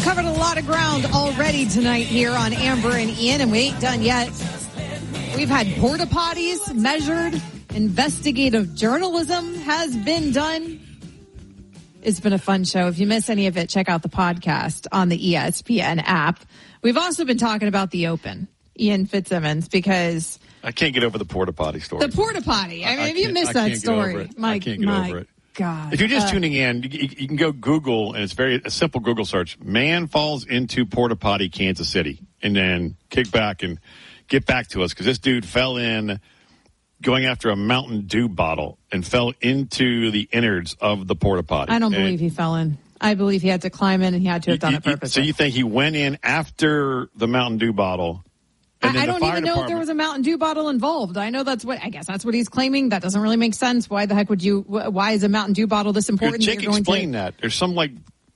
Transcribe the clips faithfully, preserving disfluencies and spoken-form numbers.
covered a lot of ground already tonight here on Amber and Ian, and we ain't done yet. We've had porta potties measured. Investigative journalism has been done. It's been a fun show. If you miss any of it, check out the podcast on the E S P N app. We've also been talking about the Open, Ian Fitzsimmons, because I can't get over the porta potty story. The porta potty. I mean, I if you missed that story, my, I can't get my over it. God. If you're just uh, tuning in, you, you can go Google, and it's very a simple Google search. Man falls into porta potty, Kansas City, and then kick back and get back to us, because this dude fell in going after a Mountain Dew bottle and fell into the innards of the porta potty. I don't and believe he fell in. I believe he had to climb in, and he had to have done you, it purposely. So you think he went in after the Mountain Dew bottle? And I, I don't even know if there was a Mountain Dew bottle involved. I know that's what, I guess that's what he's claiming. That doesn't really make sense. Why the heck would you, why is a Mountain Dew bottle this important? Jake, that you're going explain to, that. There's some, like,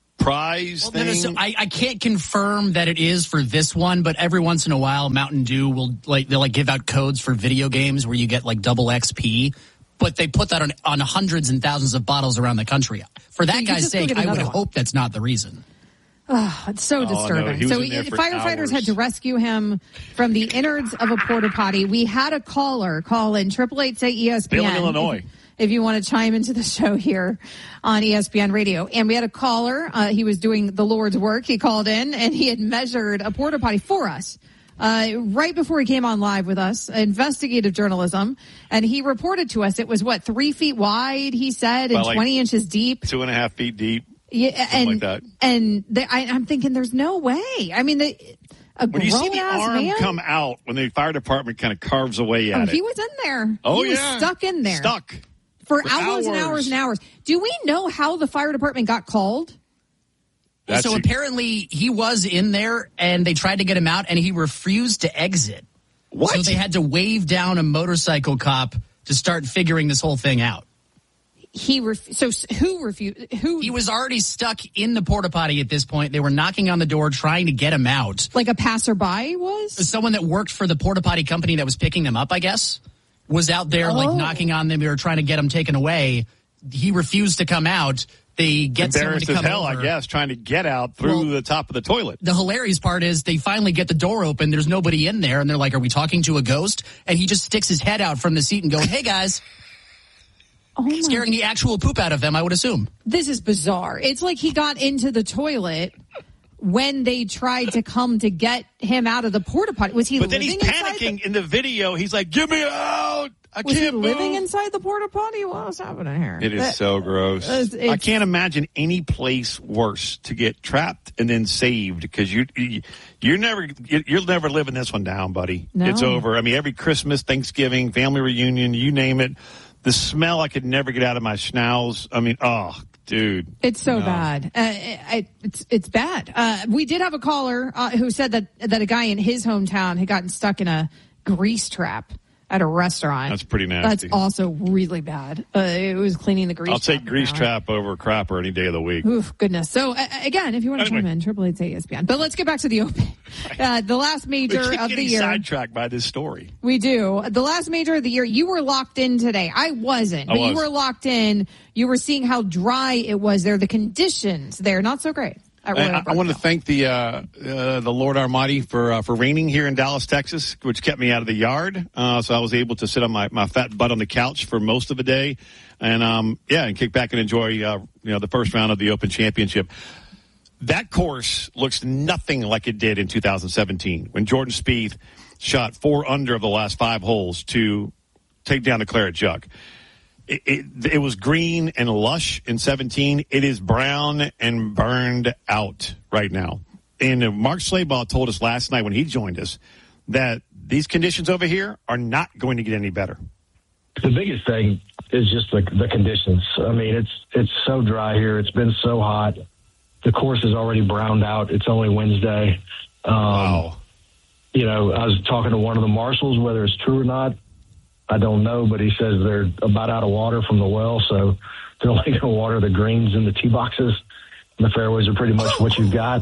prize well, thing. No, no, so I, I can't confirm that it is for this one, but every once in a while, Mountain Dew will, like, they'll, like, give out codes for video games where you get, like, double X P. But they put that on, on hundreds and thousands of bottles around the country. For that so guy's sake, I would one. hope that's not the reason. Oh, it's so oh, disturbing. No, so firefighters hours. had to rescue him from the innards of a porta potty. We had a caller call in triple eight say E S P N. Bill in Illinois. If, if you want to chime into the show here on E S P N Radio. And we had a caller. Uh, he was doing the Lord's work. He called in and he had measured a porta potty for us. Uh, right before he came on live with us, investigative journalism, and he reported to us it was what, three feet wide, he said, and like twenty inches deep. Two and a half feet deep. Yeah, and like that. and they, I, I'm thinking, there's no way. I mean, they, a when you see the arm man, come out, when the fire department kind of carves away at oh, it, he was in there. Oh he was yeah, stuck in there, stuck for, for hours, hours and hours and hours. Do we know how the fire department got called? That's so apparently he was in there, and they tried to get him out, and he refused to exit. What? So they had to wave down a motorcycle cop to start figuring this whole thing out. He ref- so who refused? Who he was already stuck in the porta potty at this point. They were knocking on the door, trying to get him out. Like a passerby was? Someone that worked for the porta potty company that was picking them up, I guess, was out there oh. like knocking on them. They were trying to get him taken away. He refused to come out. They get someone to come as hell, over. I guess, trying to get out through well, the top of the toilet. The hilarious part is they finally get the door open. There's nobody in there, and they're like, "Are we talking to a ghost?" And he just sticks his head out from the seat and goes, "Hey guys." Oh scaring the actual poop out of them, I would assume. This is bizarre. It's like he got into the toilet when they tried to come to get him out of the porta potty. Was he? But then living he's panicking the- in the video. He's like, "Get me out! I was can't he living move." inside the porta potty? What was happening here? It is that, so gross. It's, it's, I can't imagine any place worse to get trapped and then saved, because you, you you're never you'll never living this one down, buddy. No. It's over. I mean, every Christmas, Thanksgiving, family reunion, you name it. The smell I could never get out of my schnauz. I mean, oh, dude. It's so no. bad. Uh, I, it's it's bad. Uh, we did have a caller uh, who said that that a guy in his hometown had gotten stuck in a grease trap at a restaurant. That's pretty nasty. That's also really bad. Uh, it was cleaning the grease I'll trap. take grease trap over crapper any day of the week. Oof, goodness. So, uh, again, if you want to Anyway. chime in, triple eight say E S P N. But let's get back to the Open. Uh, the last major We keep of the getting year. sidetracked by this story. We do. The last major of the year, you were locked in today. I wasn't, I but was. you were locked in. You were seeing how dry it was there. The conditions there, not so great. I, really I, I want to thank the uh, uh, the Lord Almighty for uh, for raining here in Dallas, Texas, which kept me out of the yard. Uh, so I was able to sit on my, my fat butt on the couch for most of the day, and um, yeah, and kick back and enjoy uh, you know the first round of the Open Championship. That course looks nothing like it did in two thousand seventeen when Jordan Spieth shot four under of the last five holes to take down the Claret Jug. It, it, it was green and lush in seventeen. It is brown and burned out right now. And uh, Mark Schlabach told us last night when he joined us that these conditions over here are not going to get any better. The biggest thing is just the, the conditions. I mean, it's it's so dry here. It's been so hot. The course is already browned out. It's only Wednesday. Um, wow. You know, I was talking to one of the marshals, whether it's true or not, I don't know, but he says they're about out of water from the well, so they're only going to water the greens in the tee boxes. And the fairways are pretty much what you've got.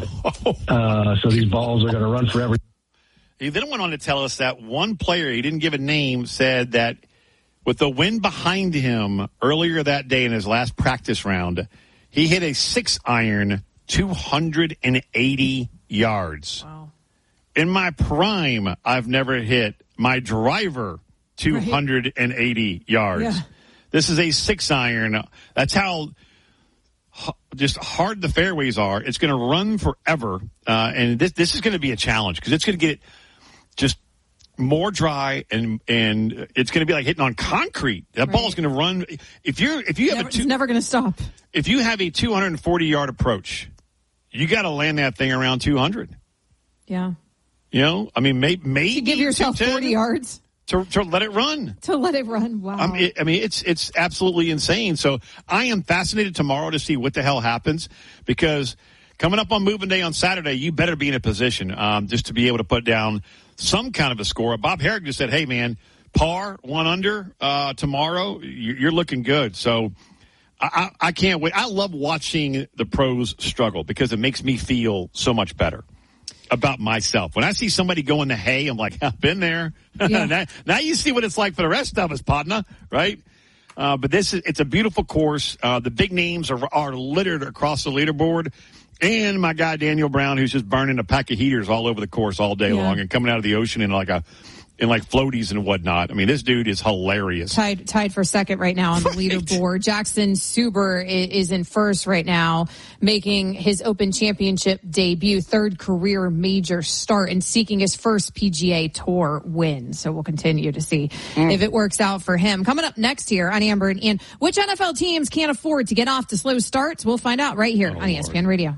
Uh, so these balls are going to run forever. He then went on to tell us that one player, he didn't give a name, said that with the wind behind him earlier that day in his last practice round, he hit a six iron two hundred eighty yards. Wow. In my prime, I've never hit my driver two hundred eighty right. yards. Yeah. This is a six iron. That's how just hard the fairways are. It's going to run forever. Uh, and this, this is going to be a challenge because it's going to get just more dry and, and it's going to be like hitting on concrete. That right. ball is going to run. If you're, if you have never, a two, it's never going to stop. If you have a two hundred forty yard approach, you got to land that thing around two hundred. Yeah. You know, I mean, maybe, maybe you give yourself forty yards. To, to let it run. To let it run, wow. I mean, I mean, it's it's absolutely insane. So I am fascinated tomorrow to see what the hell happens because coming up on moving day on Saturday, you better be in a position um, just to be able to put down some kind of a score. Bob Herrick just said, hey, man, par, one under uh, tomorrow, you're looking good. So I, I, I can't wait. I love watching the pros struggle because it makes me feel so much better about myself. When I see somebody go in the hay, I'm like, I've been there. Yeah. now, now you see what it's like for the rest of us, partner, right? Uh, but this is, it's a beautiful course. Uh, the big names are, are littered across the leaderboard. And my guy, Daniel Brown, who's just burning a pack of heaters all over the course all day yeah. long and coming out of the ocean in like a, in like floaties and whatnot. I mean, this dude is hilarious. Tied, tied for second right now on the right. leaderboard. Jackson Suber is in first right now, making his Open Championship debut, third career major start, and seeking his first P G A Tour win. So we'll continue to see mm. if it works out for him. Coming up next here on Amber and Ian, which N F L teams can't afford to get off to slow starts? We'll find out right here oh, on E S P N Lord. Radio.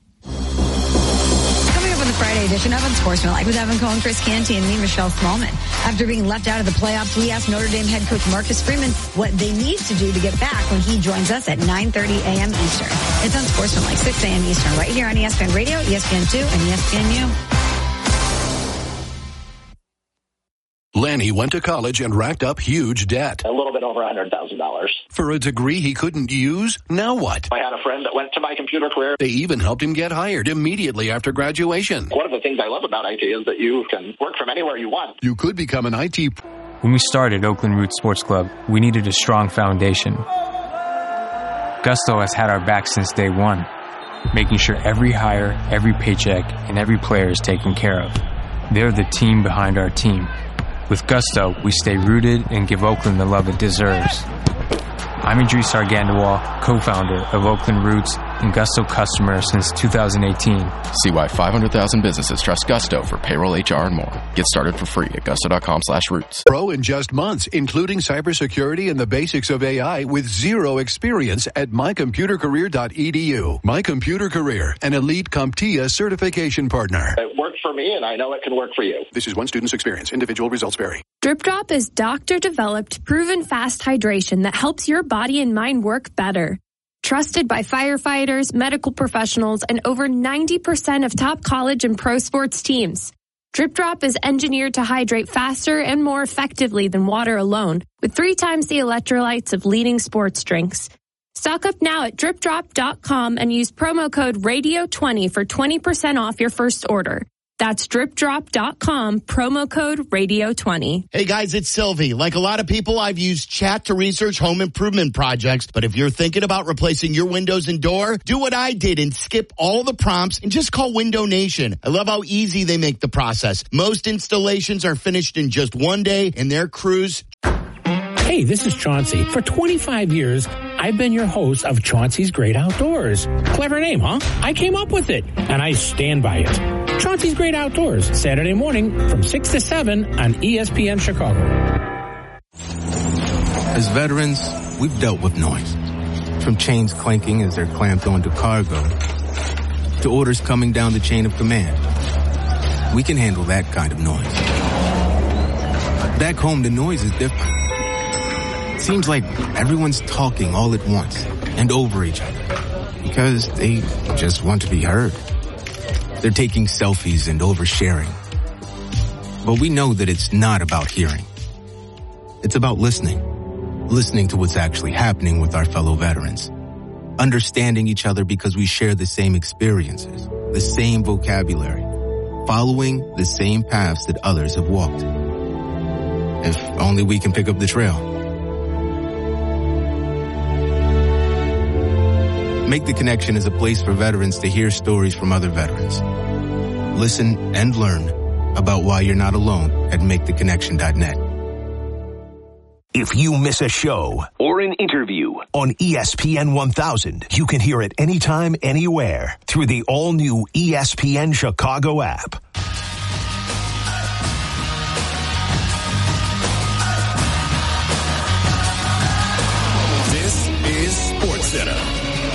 The Friday edition of Unsportsmanlike with Evan Cohen, Chris Canty, and me, Michelle Smallman. After being left out of the playoffs, we asked Notre Dame head coach Marcus Freeman what they need to do to get back when he joins us at nine thirty a.m. Eastern. It's Unsportsmanlike, six a.m. Eastern, right here on E S P N Radio, E S P N two, and E S P N U. Lanny went to college and racked up huge debt. A little bit over one hundred thousand dollars. For a degree he couldn't use? Now what? I had a friend that went to My Computer Career. They even helped him get hired immediately after graduation. One of the things I love about I T is that you can work from anywhere you want. You could become an I T... When we started Oakland Roots Sports Club, we needed a strong foundation. Gusto has had our back since day one, making sure every hire, every paycheck, and every player is taken care of. They're the team behind our team. With Gusto, we stay rooted and give Oakland the love it deserves. I'm Idris Argandawal, co-founder of Oakland Roots and Gusto customer since two thousand eighteen. See why five hundred thousand businesses trust Gusto for payroll, H R, and more. Get started for free at gusto.com slash roots. Pro in just months, including cybersecurity and the basics of A I with zero experience at my computer career dot e d u. My Computer Career, an elite CompTIA certification partner. It worked for me, and I know it can work for you. This is one student's experience. Individual results vary. Drip Drop is doctor-developed, proven fast hydration that helps your body and mind work better. Trusted by firefighters, medical professionals, and over ninety percent of top college and pro sports teams. Drip Drop is engineered to hydrate faster and more effectively than water alone, with three times the electrolytes of leading sports drinks. Stock up now at drip drop dot com and use promo code radio twenty for twenty percent off your first order. That's drip drop dot com, promo code radio twenty. Hey guys, it's Sylvie. Like a lot of people, I've used chat to research home improvement projects. But if you're thinking about replacing your windows and door, do what I did and skip all the prompts and just call Window Nation. I love how easy they make the process. Most installations are finished in just one day and their crews... Hey, this is Chauncey. For twenty-five years, I've been your host of Chauncey's Great Outdoors. Clever name, huh? I came up with it, and I stand by it. Chauncey's Great Outdoors, Saturday morning from six to seven on E S P N Chicago. As veterans, we've dealt with noise. From chains clanking as they're clamped onto cargo, to orders coming down the chain of command. We can handle that kind of noise. Back home, the noise is different. It seems like everyone's talking all at once and over each other because they just want to be heard. They're taking selfies and oversharing. But we know that it's not about hearing. It's about listening. Listening to what's actually happening with our fellow veterans. Understanding each other because we share the same experiences, the same vocabulary, following the same paths that others have walked. If only we can pick up the trail. Make the Connection is a place for veterans to hear stories from other veterans. Listen and learn about why you're not alone at make the connection dot net. If you miss a show or an interview on E S P N one thousand, you can hear it anytime, anywhere through the all-new E S P N Chicago app. This is SportsCenter.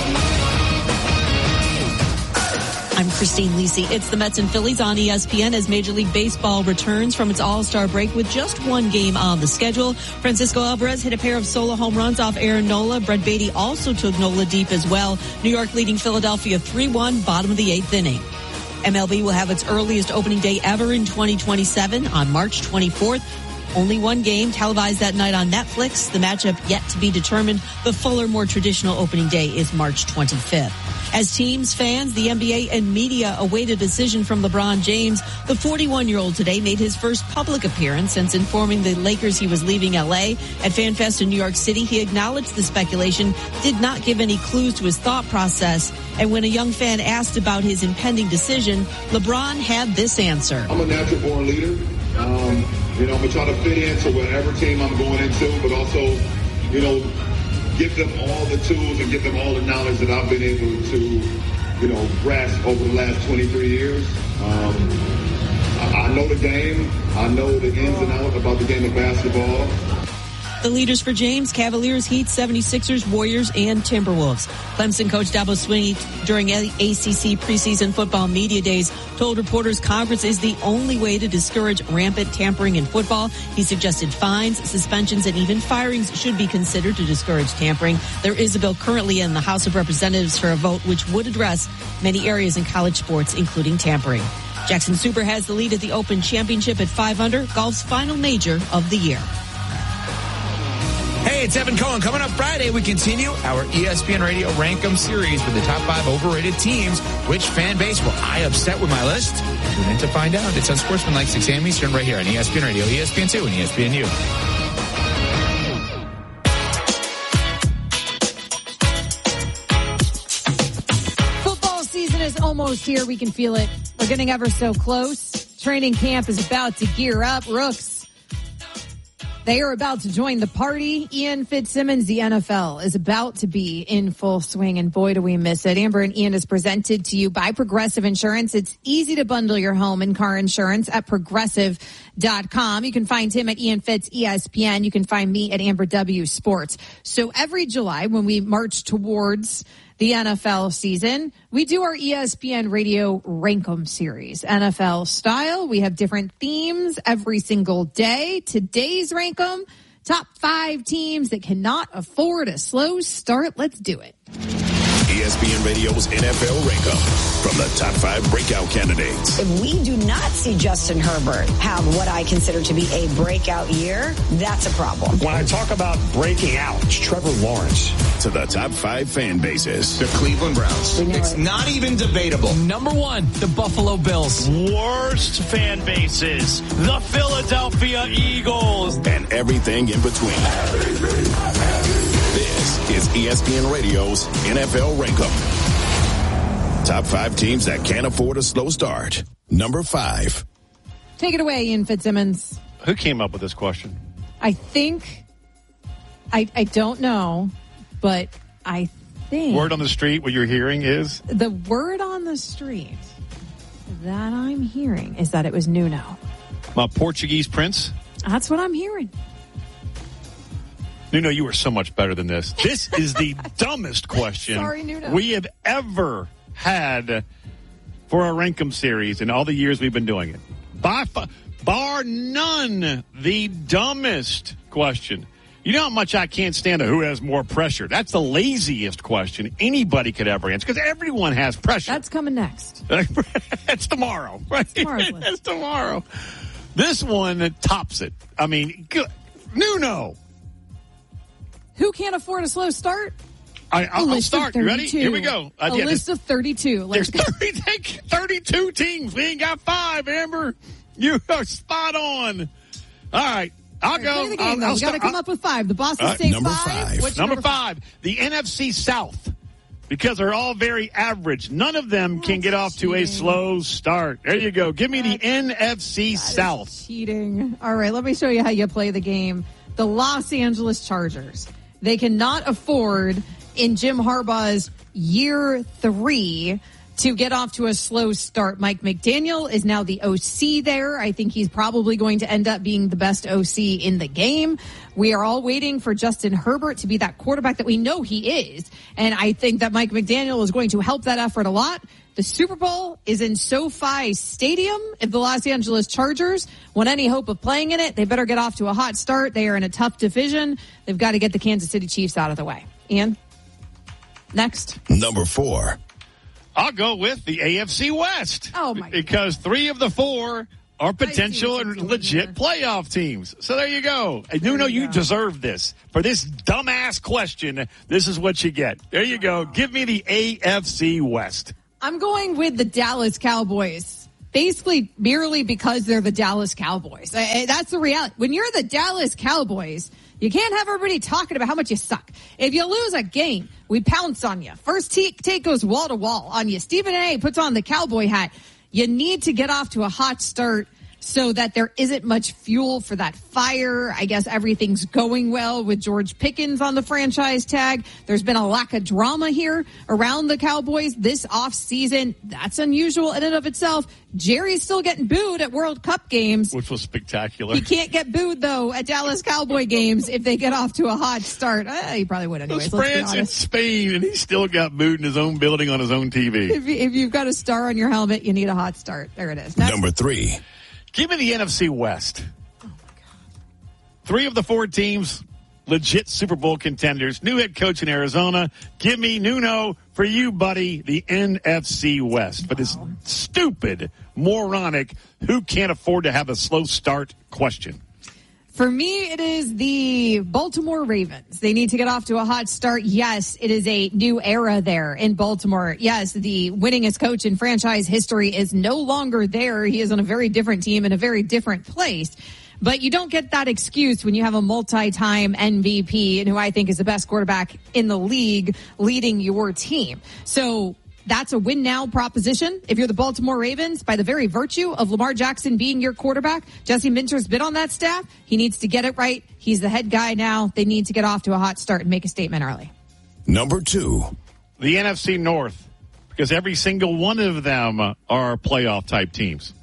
I'm Christine Lisi. It's the Mets and Phillies on E S P N as Major League Baseball returns from its All-Star break with just one game on the schedule. Francisco Alvarez hit a pair of solo home runs off Aaron Nola. Brett Beatty also took Nola deep as well. New York leading Philadelphia three one, bottom of the eighth inning. M L B will have its earliest opening day ever in twenty twenty-seven on March twenty-fourth. Only one game televised that night on Netflix. The matchup yet to be determined. The fuller, more traditional opening day is March twenty-fifth. As teams, fans, the N B A, and media await a decision from LeBron James, the forty-one-year-old today made his first public appearance since informing the Lakers he was leaving L A. At FanFest in New York City, he acknowledged the speculation, did not give any clues to his thought process. And when a young fan asked about his impending decision, LeBron had this answer. I'm a natural-born leader. Um, you know, I'm going to try to fit into whatever team I'm going into, but also, you know, give them all the tools and give them all the knowledge that I've been able to, you know, grasp over the last twenty-three years. Um, I, I know the game. I know the ins and outs about the game of basketball. The leaders for James: Cavaliers, Heat, seventy-sixers, Warriors, and Timberwolves. Clemson coach Dabo Swinney during A C C preseason football media days told reporters Congress is the only way to discourage rampant tampering in football. He suggested fines, suspensions, and even firings should be considered to discourage tampering. There is a bill currently in the House of Representatives for a vote which would address many areas in college sports, including tampering. Jackson Super has the lead at the Open Championship at five under, golf's final major of the year. Hey, it's Evan Cohen. Coming up Friday, we continue our E S P N Radio Rankum series with the top five overrated teams. Which fan base will I upset with my list? Tune in to find out. It's on Sportsmanlike, six a.m. Eastern, right here on E S P N Radio, E S P N two, and E S P N U. Football season is almost here. We can feel it. We're getting ever so close. Training camp is about to gear up. Rooks, they are about to join the party. Ian Fitzsimmons, the N F L, is about to be in full swing, and boy, do we miss it. Amber and Ian is presented to you by Progressive Insurance. It's easy to bundle your home and car insurance at progressive dot com. You can find him at Ian Fitz E S P N. You can find me at Amber W Sports. So every July, when we march towards the N F L season, we do our E S P N Radio Rankum series, N F L style. We have different themes every single day. Today's Rankum, top five teams that cannot afford a slow start. Let's do it. E S P N Radio's N F L Rankum from the top five breakout candidates. If we do not see Justin Herbert have what I consider to be a breakout year, that's a problem. When I talk about breaking out, it's Trevor Lawrence. To the top five fan bases. The Cleveland Browns. It's not even debatable. Number one, the Buffalo Bills. Worst fan bases, the Philadelphia Eagles. And everything in between. This is E S P N Radio's N F L Rankum. Top five teams that can't afford a slow start. Number five. Take it away, Ian Fitzsimmons. Who came up with this question? I think, I I don't know, but I think. Word on the street, what you're hearing is? The word on the street that I'm hearing is that it was Nuno. My Portuguese prince? That's what I'm hearing. Nuno, you are so much better than this. This is the dumbest question Sorry, Nuno. we have ever had for our Rankum series in all the years we've been doing it. By far, bar none, the dumbest question. You know how much I can't stand a who has more pressure. That's the laziest question anybody could ever answer because everyone has pressure. That's coming next. That's tomorrow, right? That's tomorrow. This one tops it. I mean, good. Nuno. Who can't afford a slow start? I, I'll, I'll start. You ready? Here we go. Uh, a yeah, list of thirty-two. Let's there's thirty, thirty-two teams. We ain't got five, Amber. You are spot on. All right. I'll right, go. Play the game, I'll, I'll we got to come I'll, up with five. The Boston uh, State number five. five. What's number number five? The N F C South. because they're all very average. None of them can get off to a slow start. There you go. Give me the N F C South. Cheating. All right, let me show you how you play the game. The Los Angeles Chargers. They cannot afford in Jim Harbaugh's year three to get off to a slow start. Mike McDaniel is now the O C there. I think he's probably going to end up being the best O C in the game. We are all waiting for Justin Herbert to be that quarterback that we know he is. And I think that Mike McDaniel is going to help that effort a lot. The Super Bowl is in SoFi Stadium. If the Los Angeles Chargers want any hope of playing in it, they better get off to a hot start. They are in a tough division. They've got to get the Kansas City Chiefs out of the way. Ian, next. Number four. I'll go with the A F C West. Oh, my Because God. three of the four are potential and legit here. playoff teams. So there you go. I do know you go. deserve this. For this dumbass question, this is what you get. There you go. Give me the A F C West. I'm going with the Dallas Cowboys. Basically, merely because they're the Dallas Cowboys. That's the reality. When you're the Dallas Cowboys, you can't have everybody talking about how much you suck. If you lose a game, we pounce on you. First take goes wall to wall on you. Stephen A. puts on the cowboy hat. You need to get off to a hot start so that there isn't much fuel for that fire. I guess everything's going well with George Pickens on the franchise tag. There's been a lack of drama here around the Cowboys this offseason. That's unusual in and of itself. Jerry's still getting booed at World Cup games. Which was spectacular. He can't get booed, though, at Dallas Cowboy games if they get off to a hot start. Uh, he probably would anyways. It was France and Spain, and he still got booed in his own building on his own T V. If, you, if you've got a star on your helmet, you need a hot start. There it is. Next. Number three. Give me the N F C West. Oh, my God. Three of the four teams, legit Super Bowl contenders. New head coach in Arizona. Give me Nuno for you, buddy, the N F C West. But this stupid, moronic, who can't afford to have a slow start question. For me, it is the Baltimore Ravens. They need to get off to a hot start. Yes, it is a new era there in Baltimore. Yes, the winningest coach in franchise history is no longer there. He is on a very different team in a very different place. But you don't get that excuse when you have a multi-time M V P and who I think is the best quarterback in the league leading your team. So that's a win now proposition. If you're the Baltimore Ravens, by the very virtue of Lamar Jackson being your quarterback, Jesse Minter's been on that staff. He needs to get it right. He's the head guy now. They need to get off to a hot start and make a statement early. Number two. The N F C North, because every single one of them are playoff type teams.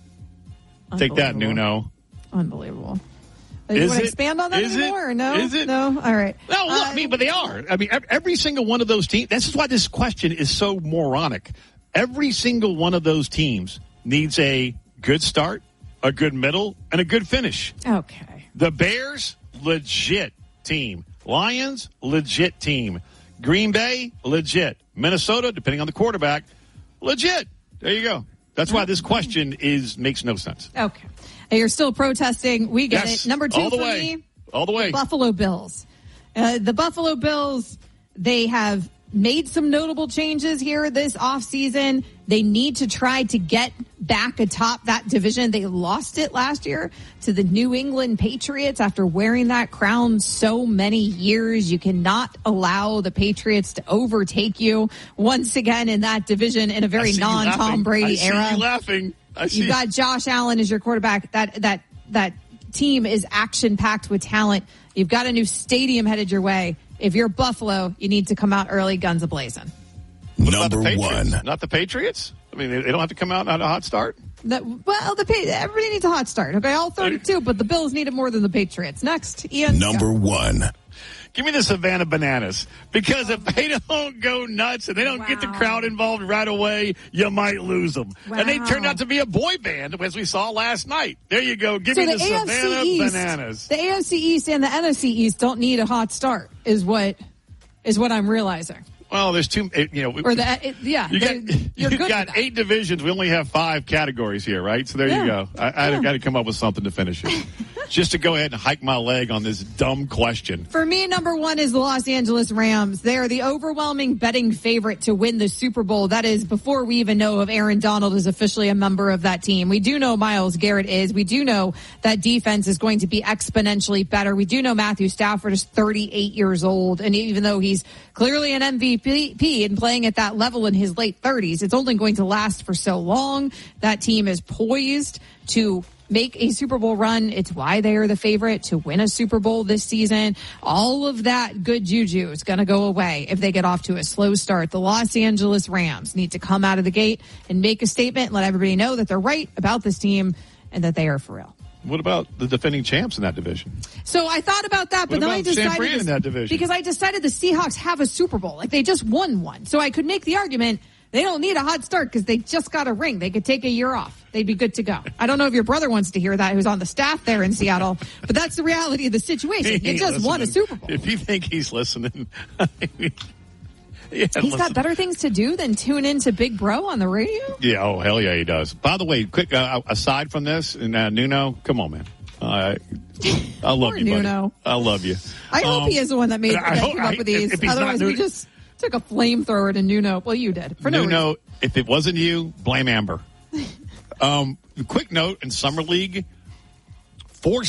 Take that, Nuno. Unbelievable. Do you Is want to it? expand on that Is anymore it? or no? Is it? No? All right. No, look, Uh, I mean, but they are. I mean, every single one of those teams, this is why this question is so moronic. Every single one of those teams needs a good start, a good middle, and a good finish. Okay. The Bears, legit team. Lions, legit team. Green Bay, legit. Minnesota, depending on the quarterback, legit. There you go. That's why this question is makes no sense. Okay. You're still protesting. We get Yes, it. Number two all the for way. me. All the way. The Buffalo Bills. Uh, the Buffalo Bills, they have made some notable changes here this offseason. They need to try to get back atop that division. They lost it last year to the New England Patriots after wearing that crown so many years. You cannot allow the Patriots to overtake you once again in that division in a very non-Tom Brady I era. See you laughing. I see. You've got Josh Allen as your quarterback. That that that team is action-packed with talent. You've got a new stadium headed your way. If you're Buffalo, you need to come out early, guns a-blazing. What about Number the Patriots? one. Not the Patriots? I mean, they don't have to come out on a hot start? That, well, the everybody needs a hot start. Okay, all thirty-two, but the Bills need it more than the Patriots. Next, Ian. Number one. Give me the Savannah Bananas. Because if they don't go nuts and they don't wow. get the crowd involved right away, you might lose them. Wow. And they turned out to be a boy band, as we saw last night. There you go. Give so me the, the A F C Savannah East, Bananas. The A F C East and the N F C East don't need a hot start, is what is what I'm realizing. Well, there's two, you know. Or the, it, yeah. You got, you're you good got eight divisions. We only have five categories here, right? So there yeah. you go. I, I yeah. got to come up with something to finish it. just to go ahead and hike my leg on this dumb question. For me, number one is the Los Angeles Rams. They are the overwhelming betting favorite to win the Super Bowl. That is before we even know if Aaron Donald is officially a member of that team. We do know Myles Garrett is. We do know that defense is going to be exponentially better. We do know Matthew Stafford is thirty-eight years old, and even though he's clearly an M V P and playing at that level in his late thirties, it's only going to last for so long. That team is poised to make a Super Bowl run. It's why they are the favorite to win a Super Bowl this season. All of that good juju is going to go away if they get off to a slow start. The Los Angeles Rams need to come out of the gate and make a statement and let everybody know that they're right about this team and that they are for real. What about the defending champs in that division? So I thought about that, but what then about I decided San Fran this, in that division? because I decided the Seahawks have a Super Bowl. Like, they just won one. So I could make the argument they don't need a hot start because they just got a ring. They could take a year off. They'd be good to go. I don't know if your brother wants to hear that, who's on the staff there in Seattle, but that's the reality of the situation. You just won a Super Bowl. If you think he's listening, I mean, yeah, he's listen. got better things to do than tune into Big Bro on the radio. Yeah, oh hell yeah, he does. By the way, quick uh, aside from this, and uh, Nuno, come on, man. Uh, I love Poor you, buddy. Nuno. I love you. I hope um, he is the one that made I that hope- came up with I- these. if he's not Otherwise, we doing- just took a flamethrower to Nuno. Well, you did for no Nuno, reason. if it wasn't you, blame Amber. um, quick note in Summer League, four